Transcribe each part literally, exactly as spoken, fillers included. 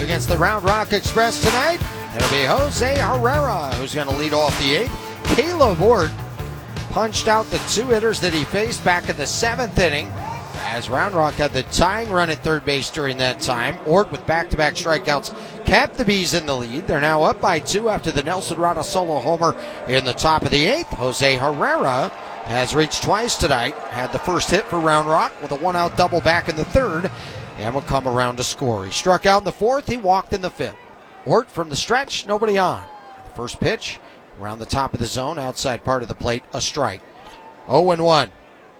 Against the Round Rock Express tonight, it'll be Jose Herrera who's going to lead off the eighth. Caleb Ort punched out the two hitters that he faced back in the seventh inning, as Round Rock had the tying run at third base during that time. Ort, with back-to-back strikeouts, kept the Bees in the lead. They're now up by two after the Nelson Rada solo homer in the top of the eighth. Jose Herrera has reached twice tonight, had the first hit for Round Rock with a one-out double back in the third, and will come around to score. He struck out in the fourth, he walked in the fifth. Ort from the stretch, nobody on. First pitch, around the top of the zone, outside part of the plate, a strike. oh and one.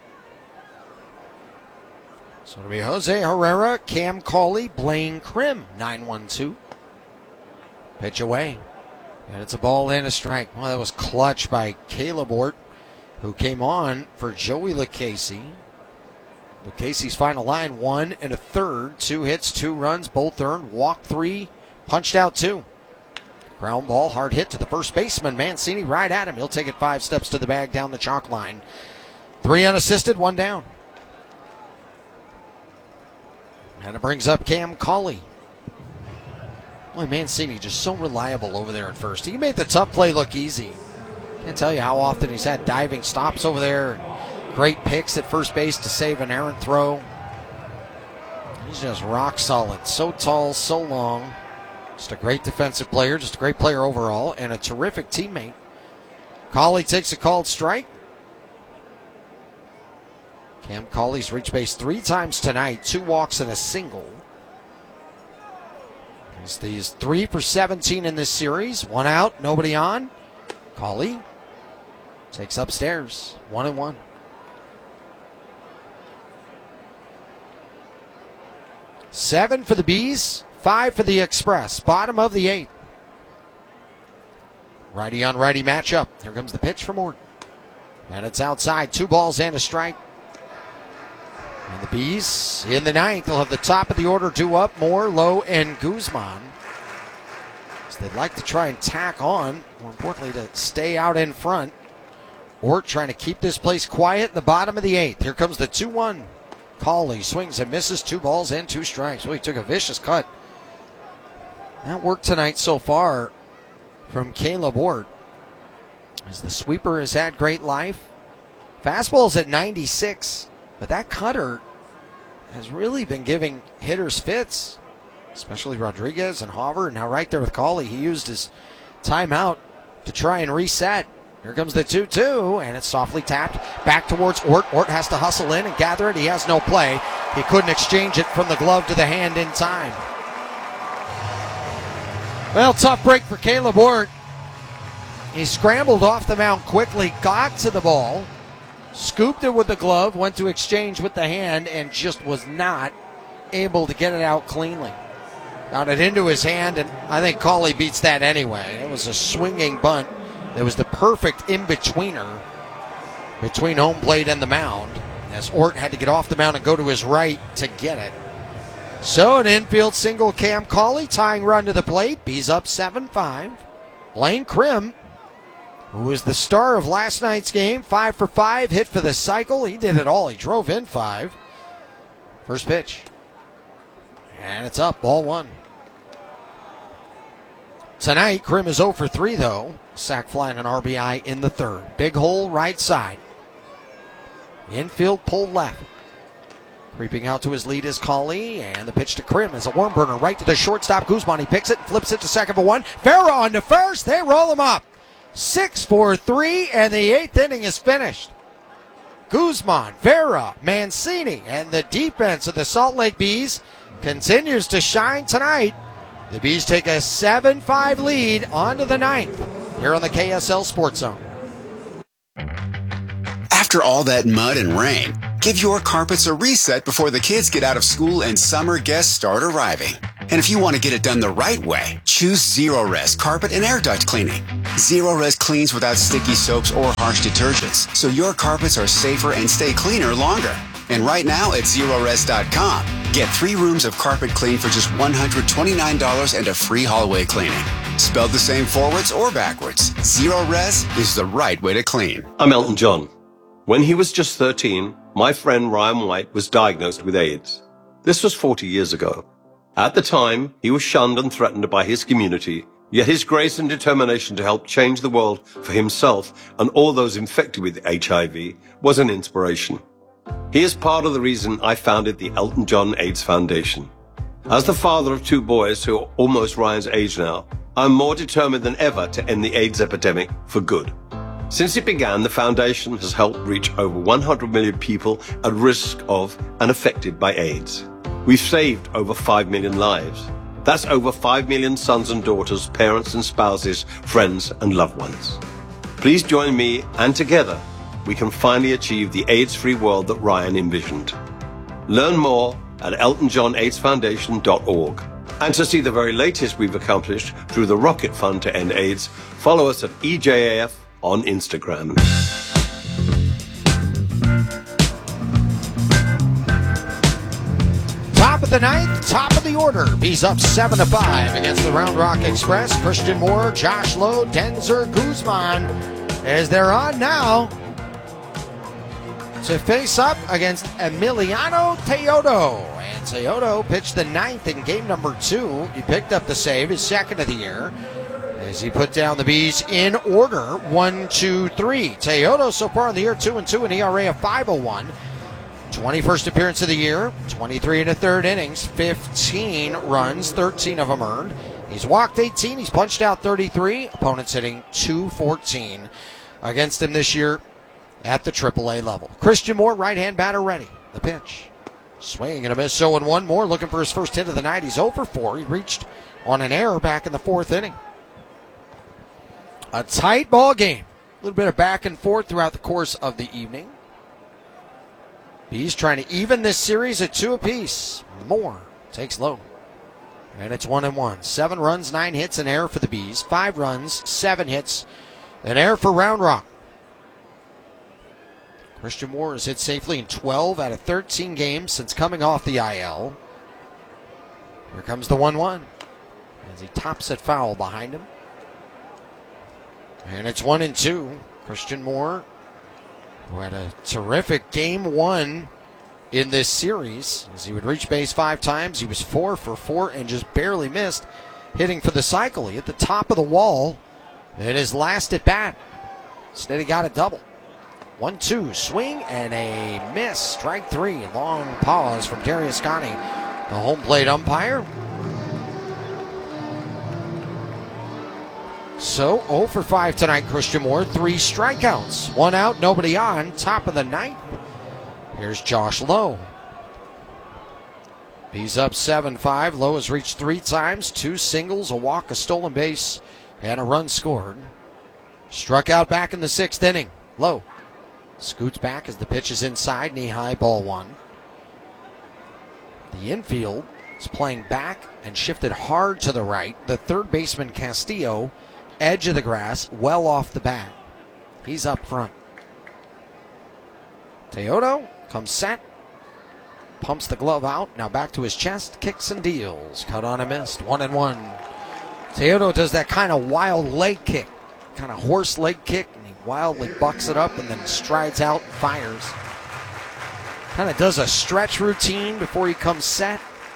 So it'll be Jose Herrera, Cam Cauley, Blaine Krim, nine one two. Pitch away. And it's a ball and a strike. Well, that was clutch by Caleb Ort, who came on for Joey Lucchesi. Lucchesi's final line, one and a third. Two hits, two runs, both earned. Walked three, punched out two. Ground ball, hard hit to the first baseman. Mancini right at him. He'll take it five steps to the bag down the chalk line. Three unassisted, one down. And it brings up Cam Cauley. Boy, Mancini just so reliable over there at first. He made the tough play look easy. Can't tell you how often he's had diving stops over there. Great picks at first base to save an errant throw. He's just rock solid. So tall, so long. Just a great defensive player, just a great player overall, and a terrific teammate. Cauley takes a called strike. Cam Cauley's reached base three times tonight, two walks and a single. He's three for seventeen in this series. One out, nobody on. Cauley takes upstairs, one and one. Seven for the Bees, five for the Express. Bottom of the eighth. Righty on righty matchup. Here comes the pitch from Ort. And it's outside. Two balls and a strike. And the Bees in the ninth will have the top of the order due up. Moore, Lowe, and Guzman. So they'd like to try and tack on. More importantly, to stay out in front. Ort trying to keep this place quiet in the bottom of the eighth. Here comes the two one. Cauley swings and misses, two balls and two strikes. Well, he took a vicious cut. That worked tonight so far from Caleb Ort, as the sweeper has had great life. Fastball's at ninety-six, but that cutter has really been giving hitters fits, especially Rodriguez and Hauver. Now right there with Cauley, he used his timeout to try and reset. Here comes the two two, and it's softly tapped back towards Ort. Ort has to hustle in and gather it. He has no play. He couldn't exchange it from the glove to the hand in time. Well, tough break for Caleb Ort. He scrambled off the mound quickly, got to the ball, scooped it with the glove, went to exchange with the hand, and just was not able to get it out cleanly. Got it into his hand, and I think Cauley beats that anyway. It was a swinging bunt. It was the perfect in-betweener between home plate and the mound, as Ort had to get off the mound and go to his right to get it. So an infield single, Cam Cauley, tying run to the plate. Bees up seven five. Blaine Krim, who was the star of last night's game, five for five, hit for the cycle. He did it all. He drove in five. First pitch. And it's up, ball one. Tonight, Krim is oh for three, though. Sac fly and an R B I in the third. Big hole right side. Infield pull left. Creeping out to his lead is Cauley, and the pitch to Krim is a worm burner right to the shortstop. Guzman, he picks it, flips it to second for one. Farrah on to first. They roll him up. six four three, and the eighth inning is finished. Guzman, Farrah, Mancini, and the defense of the Salt Lake Bees continues to shine tonight. The Bees take a seven five lead onto the ninth here on the K S L Sports Zone. After all that mud and rain, give your carpets a reset before the kids get out of school and summer guests start arriving. And if you want to get it done the right way, choose Zerorez Carpet and Air Duct Cleaning. Zerorez cleans without sticky soaps or harsh detergents, so your carpets are safer and stay cleaner longer. And right now at Zerorez dot com, get three rooms of carpet clean for just one hundred twenty-nine dollars and a free hallway cleaning. Spelled the same forwards or backwards, Zerorez is the right way to clean. I'm Elton John. When he was just thirteen, my friend Ryan White was diagnosed with AIDS. This was forty years ago. At the time, he was shunned and threatened by his community, yet his grace and determination to help change the world for himself and all those infected with H I V was an inspiration. He is part of the reason I founded the Elton John AIDS Foundation. As the father of two boys who are almost Ryan's age now, I'm more determined than ever to end the AIDS epidemic for good. Since it began, the foundation has helped reach over one hundred million people at risk of and affected by AIDS. We've saved over five million lives. That's over five million sons and daughters, parents and spouses, friends and loved ones. Please join me, and together we can finally achieve the AIDS-free world that Ryan envisioned. Learn more at elton john aids foundation dot org. And to see the very latest we've accomplished through the Rocket Fund to End AIDS, follow us at E J A F on Instagram. Top of the ninth, top of the order. Bees up seven to five against the Round Rock Express. Christian Moore, Josh Lowe, Denzer Guzman, as they're on now to face up against Emiliano Teodo. And Teodo pitched the ninth in game number two. He picked up the save, his second of the year, as he put down the Bees in order. One, two, three. Teodo so far in the year, two and two, an E R A of five oh one. twenty-first appearance of the year, twenty-three and a third innings, fifteen runs, thirteen of them earned. He's walked eighteen, he's punched out thirty-three. Opponents hitting two fourteen against him this year at the triple A level. Christian Moore, right-hand batter ready. The pitch. Swing and a miss, oh and one. Moore looking for his first hit of the night. He's oh for four. He reached on an error back in the fourth inning. A tight ball game. A little bit of back and forth throughout the course of the evening. Bees trying to even this series at two apiece. Moore takes low. And it's one and one. Seven runs, nine hits, an error for the Bees. Five runs, seven hits, an error for Round Rock. Christian Moore has hit safely in twelve out of thirteen games since coming off the I L. Here comes the one one as he tops it foul behind him. And it's one and two. Christian Moore, who had a terrific game one in this series, as he would reach base five times. He was four for four and just barely missed hitting for the cycle. He hit the top of the wall in his last at bat. Instead, he got a double. One two, swing and a miss. Strike three. Long pause from Darius Scotty, the home plate umpire. So oh for five tonight, Christian Moore. Three strikeouts. One out, nobody on. Top of the ninth. Here's Josh Lowe. He's up seven five. Lowe has reached three times. Two singles, a walk, a stolen base, and a run scored. Struck out back in the sixth inning. Lowe scoots back as the pitch is inside. Knee-high, ball one. The infield is playing back and shifted hard to the right. The third baseman, Castillo, edge of the grass, well off the bat. He's up front. Teodo comes set, pumps the glove out, now back to his chest, kicks and deals. Cut on a missed, one and one. Teodo does that kind of wild leg kick, kind of horse leg kick, and he wildly bucks it up and then strides out and fires. Kind of does a stretch routine before he comes set.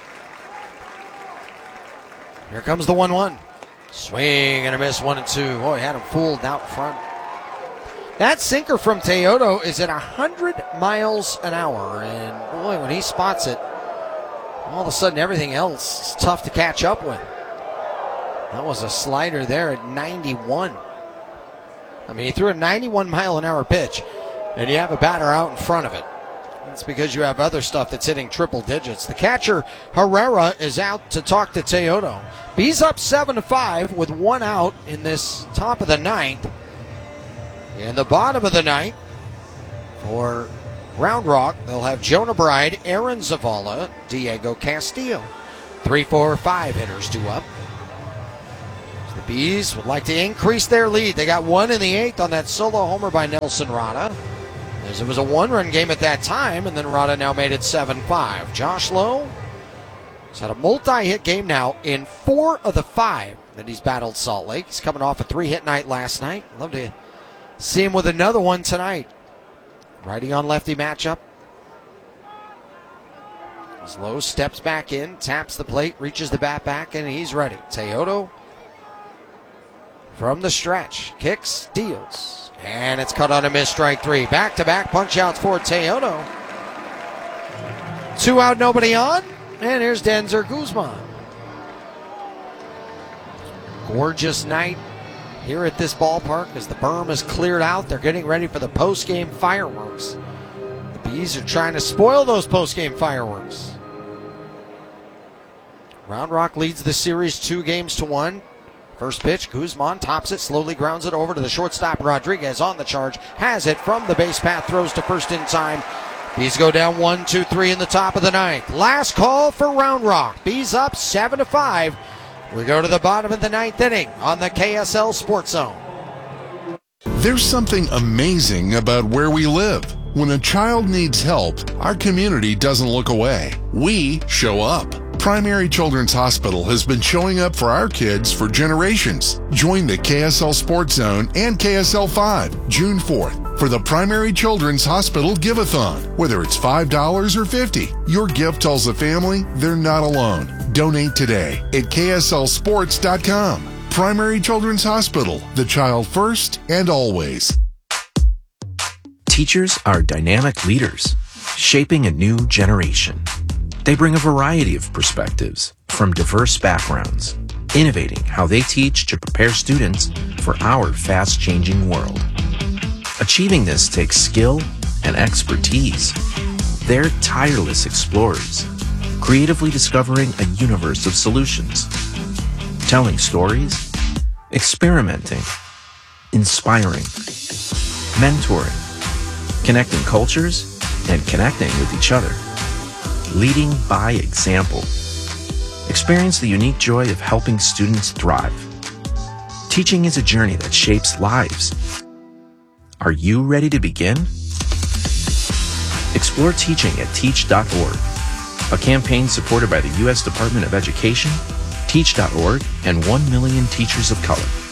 Here comes the one one. Swing and a miss, one and two. Oh, he had him fooled out front. That sinker from Teodo is at one hundred miles an hour, and boy, when he spots it, all of a sudden everything else is tough to catch up with. That was a slider there at ninety-one. I mean, he threw a ninety-one mile an hour pitch, and you have a batter out in front of it. That's because you have other stuff that's hitting triple digits. The catcher, Herrera, is out to talk to Teodo. He's up seven to five with one out in this top of the ninth. In the bottom of the ninth, for Round Rock, they'll have Jonah Bride, Aaron Zavala, Diego Castillo. Three, four, five hitters due up. The Bees would like to increase their lead. They got one in the eighth on that solo homer by Nelson Rada, as it was a one-run game at that time, and then Rada now made it seven five. Josh Lowe has had a multi-hit game now in four of the five that he's battled Salt Lake. He's coming off a three-hit night last night. Love to see him with another one tonight. Righty on lefty matchup. Slow steps back in, taps the plate, reaches the bat back, and he's ready. Teodo from the stretch, kicks, deals, and it's cut on a miss, strike three. Back-to-back punch-outs for Teodo. Two out, nobody on, and here's Denzer Guzman. Gorgeous night here at this ballpark as the berm is cleared out. They're getting ready for the post-game fireworks. The Bees are trying to spoil those post-game fireworks. Round Rock leads the series two games to one. First pitch, Guzman tops it, slowly grounds it over to the shortstop. Rodriguez on the charge, has it from the base path, throws to first in time. Bees go down one, two, three in the top of the ninth. Last call for Round Rock. Bees up seven to five. We go to the bottom of the ninth inning on the K S L Sports Zone. There's something amazing about where we live. When a child needs help, our community doesn't look away. We show up. Primary Children's Hospital has been showing up for our kids for generations. Join the K S L Sports Zone and K S L five June fourth for the Primary Children's Hospital Give-a-thon. Whether it's five dollars or fifty dollars, your gift tells the family they're not alone. Donate today at K S L sports dot com. Primary Children's Hospital, the child first and always. Teachers are dynamic leaders, shaping a new generation. They bring a variety of perspectives from diverse backgrounds, innovating how they teach to prepare students for our fast-changing world. Achieving this takes skill and expertise. They're tireless explorers, creatively discovering a universe of solutions, telling stories, experimenting, inspiring, mentoring, connecting cultures, and connecting with each other. Leading by example. Experience the unique joy of helping students thrive. Teaching is a journey that shapes lives. Are you ready to begin? Explore teaching at teach dot org, a campaign supported by the U S Department of Education, teach dot org, and one million Teachers of Color.